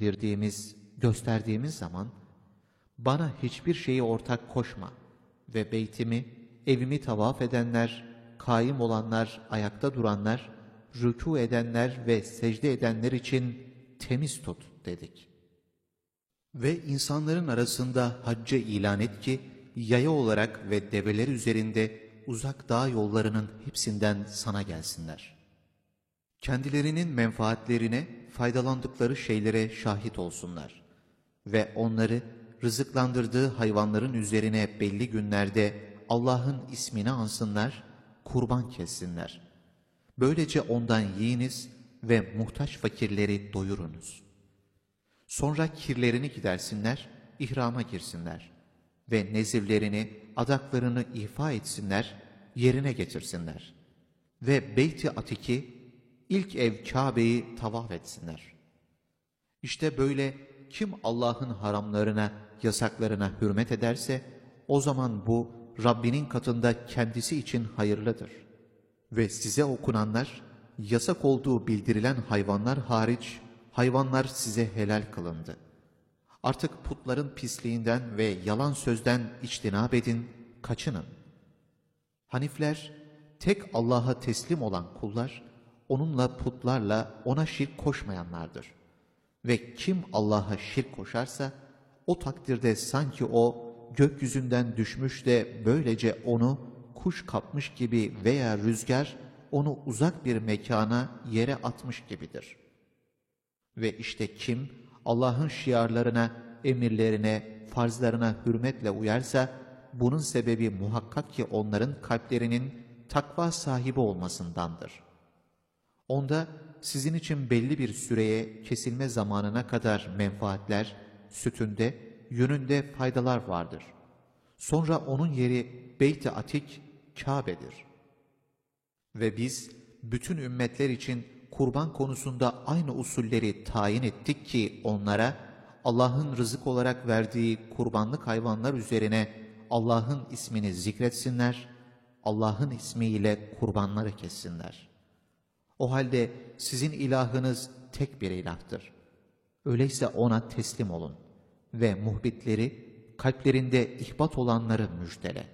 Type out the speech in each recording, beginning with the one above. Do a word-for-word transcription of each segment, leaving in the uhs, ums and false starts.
bildirdiğimiz, gösterdiğimiz zaman, bana hiçbir şeyi ortak koşma ve beytimi, evimi tavaf edenler, kaim olanlar, ayakta duranlar, rükû edenler ve secde edenler için temiz tut dedik. Ve insanların arasında haccı ilan et ki, yaya olarak ve develer üzerinde uzak dağ yollarının hepsinden sana gelsinler. Kendilerinin menfaatlerine, faydalandıkları şeylere şahit olsunlar. Ve onları rızıklandırdığı hayvanların üzerine belli günlerde Allah'ın ismini ansınlar, kurban kessinler. Böylece ondan yiyiniz ve muhtaç fakirleri doyurunuz. Sonra kirlerini gidersinler, ihrama girsinler ve nezirlerini, adaklarını ifa etsinler, yerine getirsinler. Ve Beyt-i Atik'i, ilk ev Kabe'yi tavaf etsinler. İşte böyle kim Allah'ın haramlarına, yasaklarına hürmet ederse, o zaman bu Rabbinin katında kendisi için hayırlıdır. Ve size okunanlar, yasak olduğu bildirilen hayvanlar hariç, hayvanlar size helal kılındı. Artık putların pisliğinden ve yalan sözden içtinab edin, kaçının. Hanifler, tek Allah'a teslim olan kullar, onunla putlarla ona şirk koşmayanlardır. Ve kim Allah'a şirk koşarsa, o takdirde sanki o gökyüzünden düşmüş de böylece onu kuş kapmış gibi veya rüzgar onu uzak bir mekana, yere atmış gibidir. Ve işte kim Allah'ın şiarlarına, emirlerine, farzlarına hürmetle uyarsa, bunun sebebi muhakkak ki onların kalplerinin takva sahibi olmasındandır. Onda sizin için belli bir süreye, kesilme zamanına kadar menfaatler, sütünde, yönünde faydalar vardır. Sonra onun yeri Beyt-i Atik, Kabe'dir. Ve biz bütün ümmetler için kurban konusunda aynı usulleri tayin ettik ki onlara Allah'ın rızık olarak verdiği kurbanlık hayvanlar üzerine Allah'ın ismini zikretsinler, Allah'ın ismiyle kurbanları kessinler. O halde sizin ilahınız tek bir ilahtır. Öyleyse ona teslim olun ve muhbitleri, kalplerinde ihbat olanları müjdele.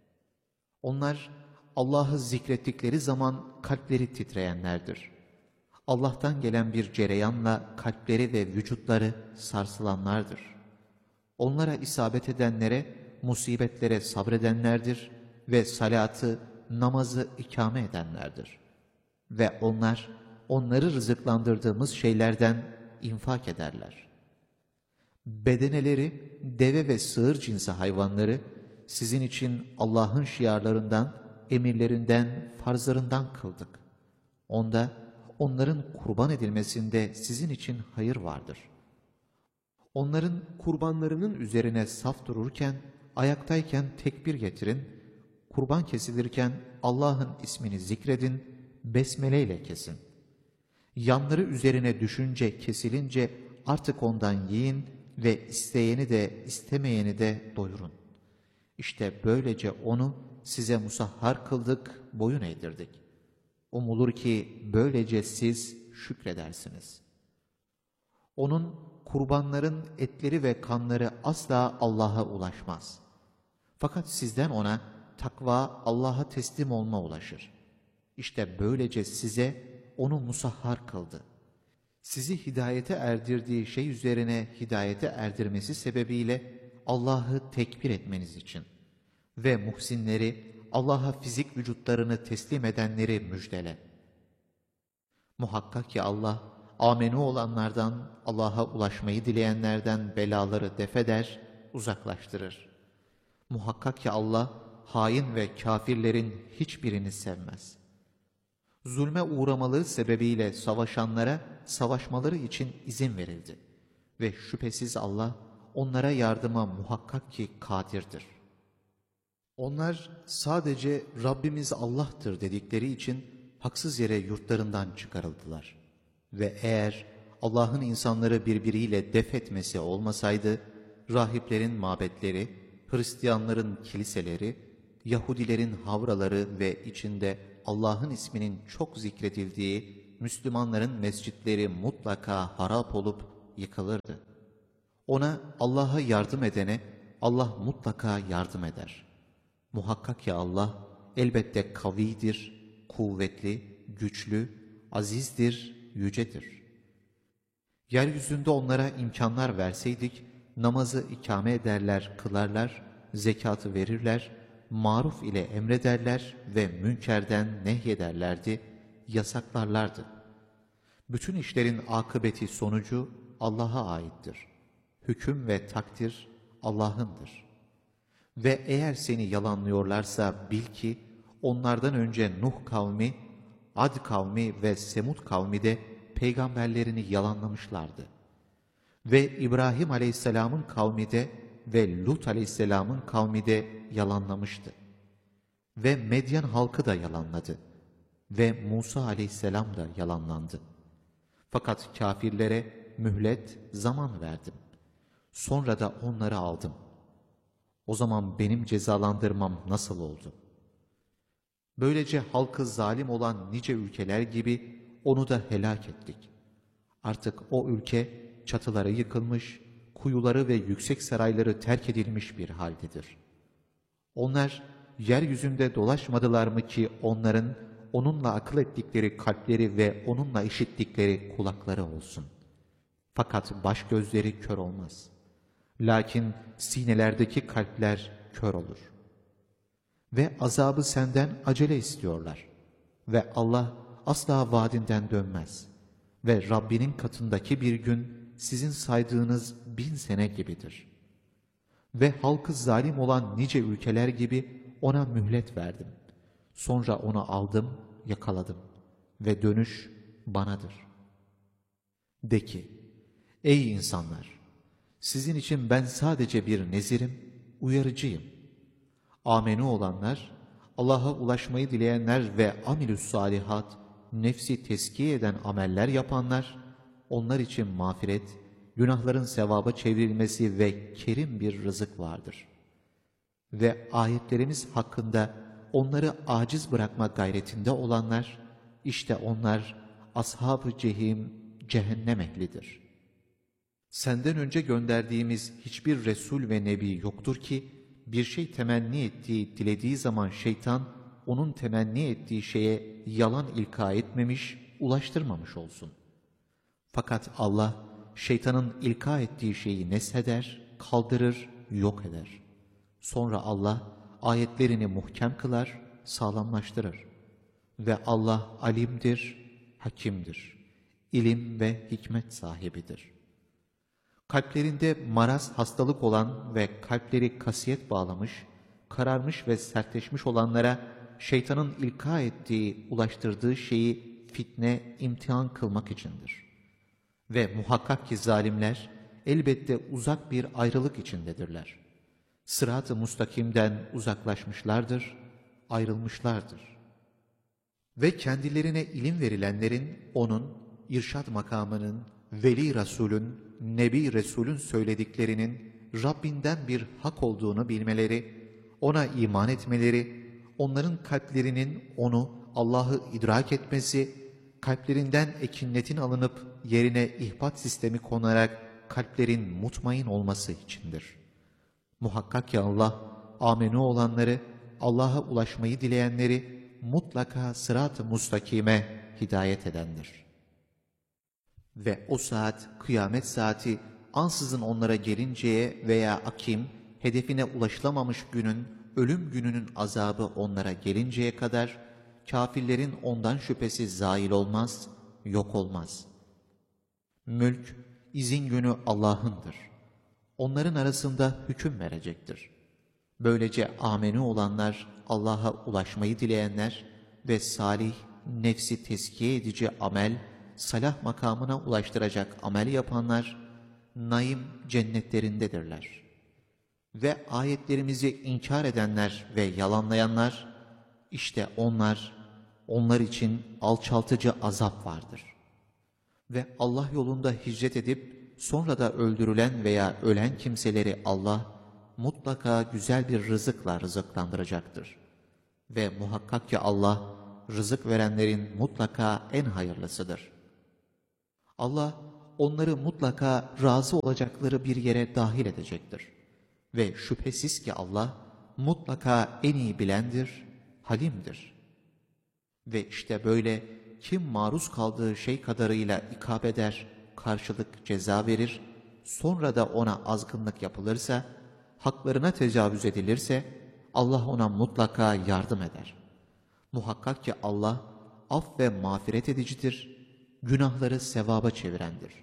Onlar Allah'ı zikrettikleri zaman kalpleri titreyenlerdir. Allah'tan gelen bir cereyanla kalpleri ve vücutları sarsılanlardır. Onlara isabet edenlere, musibetlere sabredenlerdir ve salatı, namazı ikame edenlerdir. Ve onlar, onları rızıklandırdığımız şeylerden infak ederler. Bedeneleri, deve ve sığır cinsi hayvanları, sizin için Allah'ın şiarlarından, emirlerinden, farzlarından kıldık. Onda, onların kurban edilmesinde sizin için hayır vardır. Onların kurbanlarının üzerine saf dururken, ayaktayken tekbir getirin, kurban kesilirken Allah'ın ismini zikredin, besmele ile kesin. Yanları üzerine düşünce, kesilince artık ondan yiyin ve isteyeni de istemeyeni de doyurun. İşte böylece onu size musahhar kıldık, boyun eğdirdik. Umulur ki böylece siz şükredersiniz. Onun, kurbanların etleri ve kanları asla Allah'a ulaşmaz. Fakat sizden ona takva, Allah'a teslim olma ulaşır. İşte böylece size onu musahhar kıldı. Sizi hidayete erdirdiği şey üzerine hidayete erdirmesi sebebiyle Allah'ı tekbir etmeniz için ve muhsinleri, Allah'a fizik vücutlarını teslim edenleri müjdele. Muhakkak ki Allah, amenu olanlardan, Allah'a ulaşmayı dileyenlerden belaları defeder, uzaklaştırır. Muhakkak ki Allah, hain ve kafirlerin hiçbirini sevmez. Zulme uğramaları sebebiyle savaşanlara savaşmaları için izin verildi. Ve şüphesiz Allah, onlara yardıma muhakkak ki kadirdir. Onlar sadece Rabbimiz Allah'tır dedikleri için haksız yere yurtlarından çıkarıldılar. Ve eğer Allah'ın insanları birbiriyle def etmesi olmasaydı, rahiplerin mabetleri, Hristiyanların kiliseleri, Yahudilerin havraları ve içinde Allah'ın isminin çok zikredildiği Müslümanların mescitleri mutlaka harap olup yıkılırdı. Ona, Allah'a yardım edene Allah mutlaka yardım eder. Muhakkak ki Allah elbette kavidir, kuvvetli, güçlü, azizdir, yücedir. Yeryüzünde onlara imkanlar verseydik, namazı ikame ederler, kılarlar, zekatı verirler, maruf ile emrederler ve münkerden nehyederlerdi, yasaklarlardı. Bütün işlerin akıbeti sonucu Allah'a aittir. Hüküm ve takdir Allah'ındır. Ve eğer seni yalanlıyorlarsa bil ki onlardan önce Nuh kavmi, Ad kavmi ve Semud kavmi de peygamberlerini yalanlamışlardı. Ve İbrahim aleyhisselamın kavmi de ve Lut aleyhisselamın kavmi de yalanlamıştı. Ve Medyen halkı da yalanladı. Ve Musa aleyhisselam da yalanlandı. Fakat kâfirlere mühlet, zaman verdim. Sonra da onları aldım. O zaman benim cezalandırmam nasıl oldu? Böylece halkı zalim olan nice ülkeler gibi onu da helak ettik. Artık o ülke çatıları yıkılmış, kuyuları ve yüksek sarayları terk edilmiş bir haldedir. Onlar yeryüzünde dolaşmadılar mı ki onların onunla akıl ettikleri kalpleri ve onunla işittikleri kulakları olsun. Fakat baş gözleri kör olmaz. Lakin sinelerdeki kalpler kör olur. Ve azabı senden acele istiyorlar. Ve Allah asla vaadinden dönmez. Ve Rabbinin katındaki bir gün sizin saydığınız bin sene gibidir. Ve halkı zalim olan nice ülkeler gibi ona mühlet verdim. Sonra onu aldım, yakaladım. Ve dönüş banadır. De ki, ey insanlar! Sizin için ben sadece bir nezirim, uyarıcıyım. Amenu olanlar, Allah'a ulaşmayı dileyenler ve amilüs salihat, nefsi teskiye eden ameller yapanlar, onlar için mağfiret, günahların sevaba çevrilmesi ve kerim bir rızık vardır. Ve ayetlerimiz hakkında onları aciz bırakma gayretinde olanlar, işte onlar ashab-ı cehim, cehennem ehlidir. Senden önce gönderdiğimiz hiçbir Resul ve Nebi yoktur ki, bir şey temenni ettiği, dilediği zaman şeytan, onun temenni ettiği şeye yalan ilka etmemiş, ulaştırmamış olsun. Fakat Allah, şeytanın ilka ettiği şeyi nesheder, kaldırır, yok eder. Sonra Allah, ayetlerini muhkem kılar, sağlamlaştırır. Ve Allah alimdir, hakimdir. İlim ve hikmet sahibidir. Kalplerinde maraz, hastalık olan ve kalpleri kasiyet bağlamış, kararmış ve sertleşmiş olanlara şeytanın ilka ettiği, ulaştırdığı şeyi fitne, imtihan kılmak içindir. Ve muhakkak ki zalimler elbette uzak bir ayrılık içindedirler. Sırat-ı mustakimden uzaklaşmışlardır, ayrılmışlardır. Ve kendilerine ilim verilenlerin, onun, irşad makamının, Veli Resulün, Nebi Resulün söylediklerinin Rabbinden bir hak olduğunu bilmeleri, ona iman etmeleri, onların kalplerinin onu, Allah'ı idrak etmesi, kalplerinden ekinnetin alınıp yerine ihbat sistemi konarak kalplerin mutmain olması içindir. Muhakkak ki Allah, amenu olanları, Allah'a ulaşmayı dileyenleri mutlaka sırat-ı mustakime hidayet edendir. Ve o saat, kıyamet saati, ansızın onlara gelinceye veya akim, hedefine ulaşılamamış günün, ölüm gününün azabı onlara gelinceye kadar, kâfirlerin ondan şüphesi zail olmaz, yok olmaz. Mülk, izin günü Allah'ındır. Onların arasında hüküm verecektir. Böylece amenu olanlar, Allah'a ulaşmayı dileyenler ve salih, nefsi teskiye edici amel, salah makamına ulaştıracak amel yapanlar, naim cennetlerindedirler. Ve ayetlerimizi inkar edenler ve yalanlayanlar, işte onlar, onlar için alçaltıcı azap vardır. Ve Allah yolunda hicret edip, sonra da öldürülen veya ölen kimseleri Allah, mutlaka güzel bir rızıkla rızıklandıracaktır. Ve muhakkak ki Allah, rızık verenlerin mutlaka en hayırlısıdır. Allah, onları mutlaka razı olacakları bir yere dahil edecektir. Ve şüphesiz ki Allah mutlaka en iyi bilendir, halimdir. Ve işte böyle kim maruz kaldığı şey kadarıyla ikab eder, karşılık ceza verir, sonra da ona azgınlık yapılırsa, haklarına tecavüz edilirse, Allah ona mutlaka yardım eder. Muhakkak ki Allah af ve mağfiret edicidir, günahları sevaba çevirendir.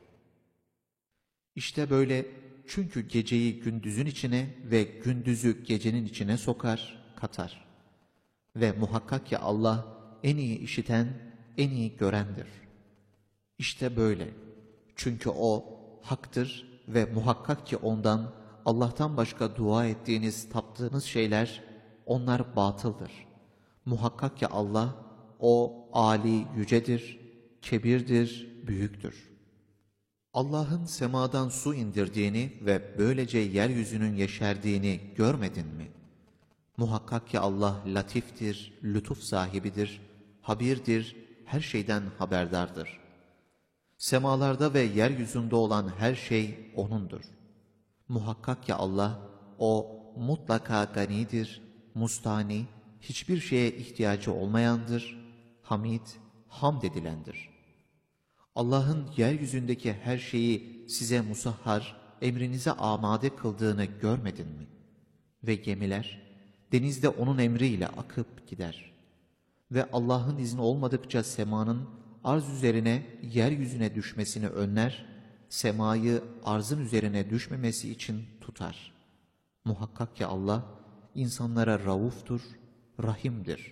İşte böyle, çünkü geceyi gündüzün içine ve gündüzü gecenin içine sokar, katar. Ve muhakkak ki Allah en iyi işiten, en iyi görendir. İşte böyle, çünkü O haktır ve muhakkak ki Ondan, Allah'tan başka dua ettiğiniz, taptığınız şeyler, onlar batıldır. Muhakkak ki Allah, O âli yücedir, kebirdir, büyüktür. Allah'ın semadan su indirdiğini ve böylece yeryüzünün yeşerdiğini görmedin mi? Muhakkak ki Allah latiftir, lütuf sahibidir, habirdir, her şeyden haberdardır. Semalarda ve yeryüzünde olan her şey O'nundur. Muhakkak ki Allah, O mutlaka ganidir, mustani, hiçbir şeye ihtiyacı olmayandır, hamid, hamd edilendir. Allah'ın yeryüzündeki her şeyi size musahhar, emrinize amade kıldığını görmedin mi? Ve gemiler, denizde O'nun emriyle akıp gider. Ve Allah'ın izni olmadıkça semanın arz üzerine, yeryüzüne düşmesini önler, semayı arzın üzerine düşmemesi için tutar. Muhakkak ki Allah, insanlara rauftur, rahimdir.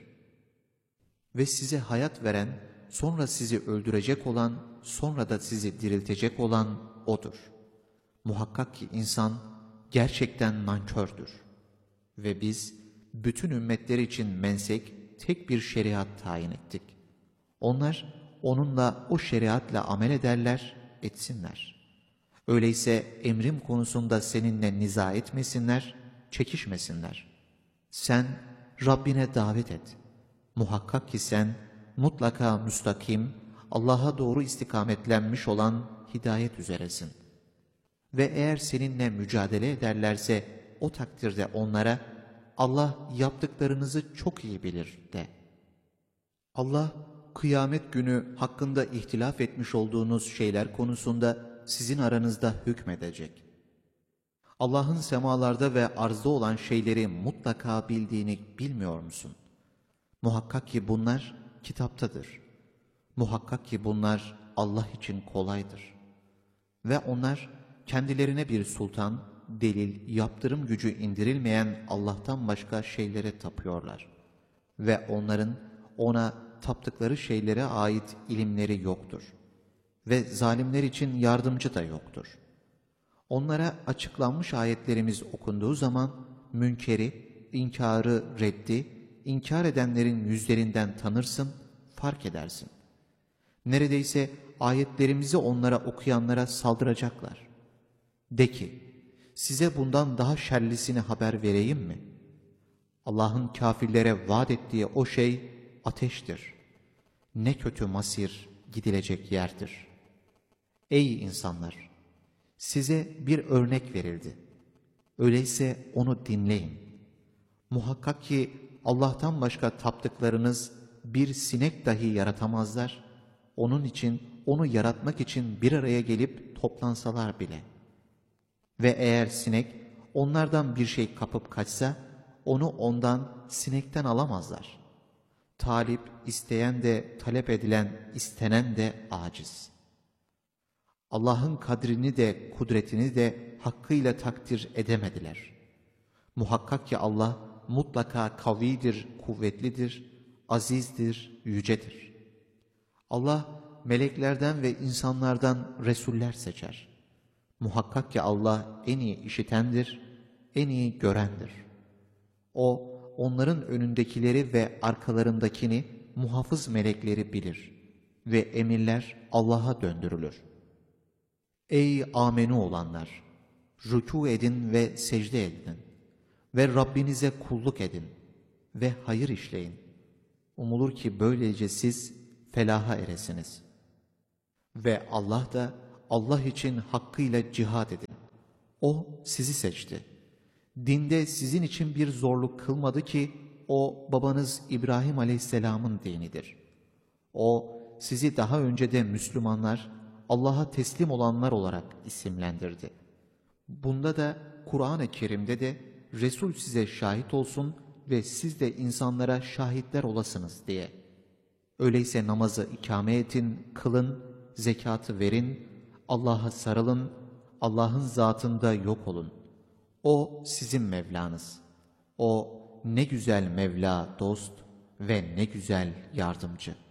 Ve size hayat veren, sonra sizi öldürecek olan, sonra da sizi diriltecek olan O'dur. Muhakkak ki insan gerçekten nankördür. Ve biz bütün ümmetler için mensek, tek bir şeriat tayin ettik. Onlar onunla, o şeriatla amel ederler, etsinler. Öyleyse emrim konusunda seninle niza etmesinler, çekişmesinler. Sen Rabbine davet et. Muhakkak ki sen mutlaka müstakim, Allah'a doğru istikametlenmiş olan hidayet üzeresin. Ve eğer seninle mücadele ederlerse o takdirde onlara Allah yaptıklarınızı çok iyi bilir de. Allah kıyamet günü hakkında ihtilaf etmiş olduğunuz şeyler konusunda sizin aranızda hükmedecek. Allah'ın semalarda ve arzda olan şeyleri mutlaka bildiğini bilmiyor musun? Muhakkak ki bunlar kitaptadır. Muhakkak ki bunlar Allah için kolaydır. Ve onlar kendilerine bir sultan, delil, yaptırım gücü indirilmeyen Allah'tan başka şeylere tapıyorlar. Ve onların O'na taptıkları şeylere ait ilimleri yoktur. Ve zalimler için yardımcı da yoktur. Onlara açıklanmış ayetlerimiz okunduğu zaman münkeri, inkarı, reddi, inkar edenlerin yüzlerinden tanırsın, fark edersin. Neredeyse ayetlerimizi onlara okuyanlara saldıracaklar. De ki, size bundan daha şerlisini haber vereyim mi? Allah'ın kafirlere vaat ettiği o şey ateştir. Ne kötü masir, gidilecek yerdir. Ey insanlar! Size bir örnek verildi. Öyleyse onu dinleyin. Muhakkak ki Allah'tan başka taptıklarınız bir sinek dahi yaratamazlar. Onun için, onu yaratmak için bir araya gelip toplansalar bile. Ve eğer sinek onlardan bir şey kapıp kaçsa, onu ondan, sinekten alamazlar. Talip, isteyen de, talep edilen, istenen de aciz. Allah'ın kadrini de, kudretini de hakkıyla takdir edemediler. Muhakkak ki Allah mutlaka kavidir, kuvvetlidir, azizdir, yücedir. Allah meleklerden ve insanlardan resuller seçer. Muhakkak ki Allah en iyi işitendir, en iyi görendir. O, onların önündekileri ve arkalarındakini muhafız melekleri bilir ve emirler Allah'a döndürülür. Ey amenu olanlar! Rükû edin ve secde edin ve Rabbinize kulluk edin ve hayır işleyin. Umulur ki böylece siz felaha eresiniz. Ve Allah da Allah için hakkıyla cihad edin. O sizi seçti. Dinde sizin için bir zorluk kılmadı ki o babanız İbrahim Aleyhisselam'ın dinidir. O sizi daha önce de Müslümanlar, Allah'a teslim olanlar olarak isimlendirdi. Bunda da Kur'an-ı Kerim'de de Resul size şahit olsun ve siz de insanlara şahitler olasınız diye. Öyleyse namazı ikame edin, kılın, zekatı verin, Allah'a sarılın, Allah'ın zatında yok olun. O sizin Mevlanız. O ne güzel Mevla dost ve ne güzel yardımcı.